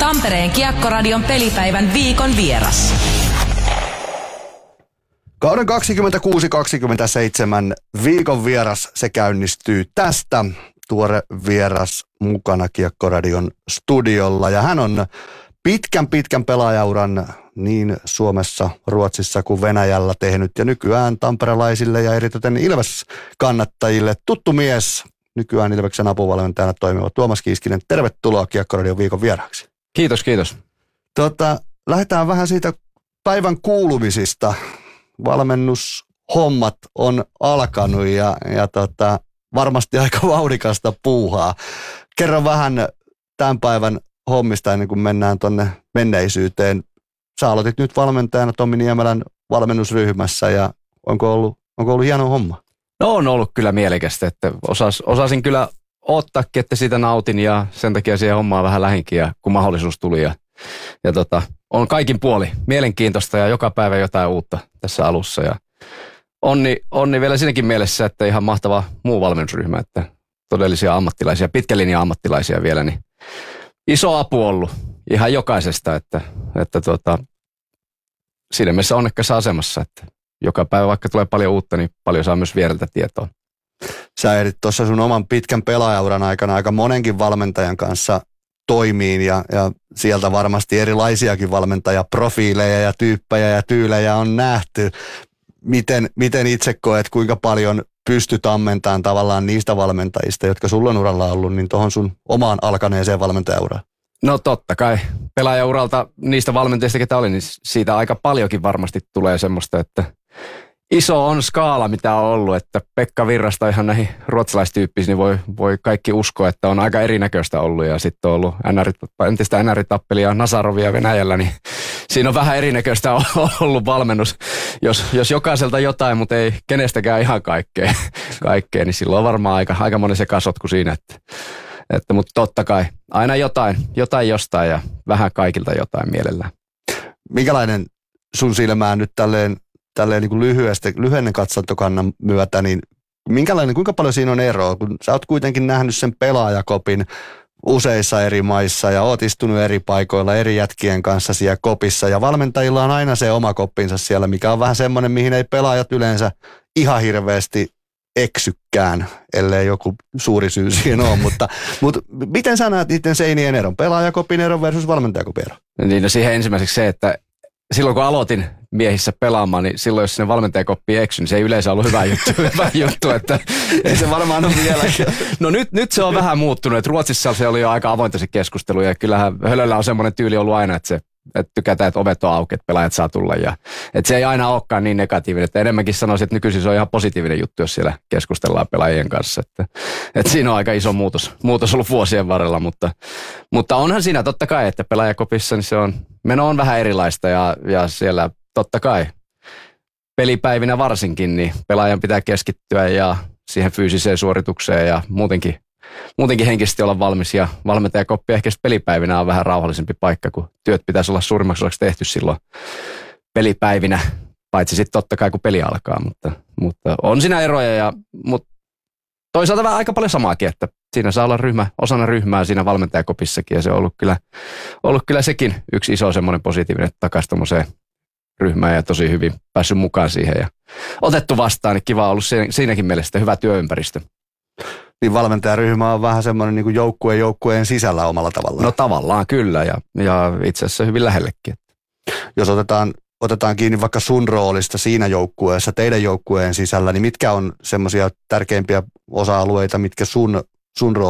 Tampereen Kiekkoradion pelipäivän viikon vieras. Kauden 26-27 viikon vieras, se käynnistyy tästä. Tuore vieras mukana Kiekkoradion studiolla ja hän on pitkän pelaajauran niin Suomessa, Ruotsissa kuin Venäjällä tehnyt ja nykyään tamperelaisille ja eritoten Ilves-kannattajille tuttu mies. Nykyään Ilveksen apuvalmentajana toimiva Tuomas Kiiskinen. Tervetuloa Kiekkoradion viikon vieraaksi. Kiitos. Lähdetään vähän siitä päivän kuulumisista. Valmennushommat on alkanut ja varmasti aika vauhdikasta puuhaa. Kerro vähän tämän päivän hommista ennen kuin mennään tuonne menneisyyteen. Sä aloitit nyt valmentajana Tommi Niemelän valmennusryhmässä ja onko ollut hieno homma? No on ollut kyllä mielekästä, että osasin kyllä ottaakin, että siitä nautin ja sen takia siihen hommaan vähän lähinkin ja kun mahdollisuus tuli ja on kaikin puoli mielenkiintoista ja joka päivä jotain uutta tässä alussa ja onni vielä siinäkin mielessä, että ihan mahtava muu valmennusryhmä, että todellisia ammattilaisia, pitkän linjan ammattilaisia vielä, niin iso apu ollut ihan jokaisesta, että siinä mielessä onnekkaassa asemassa, että joka päivä vaikka tulee paljon uutta, niin paljon saa myös viereltä tietoa. Sä ehdit tuossa sun oman pitkän pelaajauran aikana aika monenkin valmentajan kanssa toimiin ja sieltä varmasti erilaisiakin valmentajaprofiileja ja tyyppejä ja tyylejä on nähty. Miten itse koet, kuinka paljon pystyt ammentamaan tavallaan niistä valmentajista, jotka sulla on uralla ollut, niin tuohon sun omaan alkaneeseen valmentajauraan? No totta kai. Pelaajauralta niistä valmentajista, ketä oli, niin siitä aika paljonkin varmasti tulee semmoista, että iso on skaala, mitä on ollut, että Pekka Virrasta ihan näihin ruotsalaistyyppisiin, niin voi kaikki uskoa, että on aika erinäköistä ollut ja sitten on ollut entistä NR-tappelia Nazarovia Venäjällä, niin siinä on vähän erinäköistä ollut valmennus. Jos jokaiselta jotain, mutta ei kenestäkään ihan kaikkea, niin silloin on varmaan aika monen se kasotku siinä, mutta totta kai aina jotain jostain ja vähän kaikilta jotain mielellään. Minkälainen sun silmään nyt tälleen niin kuin lyhyen katsantokannan myötä, niin kuinka paljon siinä on eroa, kun sä oot kuitenkin nähnyt sen pelaajakopin useissa eri maissa ja oot istunut eri paikoilla eri jätkien kanssa siellä kopissa ja valmentajilla on aina se oma koppinsa siellä, mikä on vähän semmoinen, mihin ei pelaajat yleensä ihan hirveästi eksykään, ellei joku suuri syy siihen ole, mutta miten sä näet niiden seinien eron, pelaajakopin eron versus valmentajakopin eron? Niin no siihen ensimmäiseksi se, että silloin kun aloitin miehissä pelaamaan, niin silloin jos sinne valmentajakoppiin eksy, niin se ei yleensä ollut hyvä juttu, että ei se varmaan ole vielä. No nyt se on vähän muuttunut, että Ruotsissa se oli jo aika avointa se keskustelu ja kyllähän Hölöllä on semmoinen tyyli ollut aina, että tykätään, että ovet on auki, että pelaajat saa tulla ja että se ei aina olekaan niin negatiivinen, että enemmänkin sanoisin, että nykyisin se on ihan positiivinen juttu, jos siellä keskustellaan pelaajien kanssa, että siinä on aika iso muutos ollut vuosien varrella, mutta onhan siinä totta kai, että pelaajakopissa niin meno on vähän erilaista ja siellä totta kai pelipäivinä varsinkin, niin pelaajan pitää keskittyä ja siihen fyysiseen suoritukseen ja muutenkin henkisesti olla valmis ja valmentajakoppi ehkä pelipäivinä on vähän rauhallisempi paikka, kun työt pitäisi olla suurimmaksi osaksi tehty silloin pelipäivinä, paitsi sitten totta kai kun peli alkaa, mutta on siinä eroja, mutta toisaalta vähän aika paljon samaakin, että siinä saa olla osana ryhmää siinä valmentajakopissakin ja se on ollut kyllä sekin yksi iso semmoinen positiivinen, että takaisin tommoseen ryhmään ja tosi hyvin päässyt mukaan siihen ja otettu vastaan, niin kiva on ollut siinäkin mielessä hyvä työympäristö. Niin valmentajaryhmä on vähän semmoinen niin kuin joukkueen sisällä omalla tavallaan. No tavallaan kyllä ja itse asiassa hyvin lähellekin. Jos otetaan kiinni vaikka sun roolista siinä joukkueessa, teidän joukkueen sisällä, niin mitkä on semmoisia tärkeimpiä osa-alueita, mitkä sun roolissa